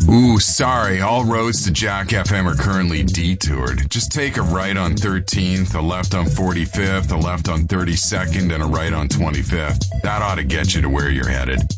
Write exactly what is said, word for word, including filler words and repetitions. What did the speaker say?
Ooh, sorry. All roads to Jack F M are currently detoured. Just take a right on thirteenth, a left on forty-fifth, a left on thirty-second, and a right on twenty-fifth. That ought to get you to where you're headed.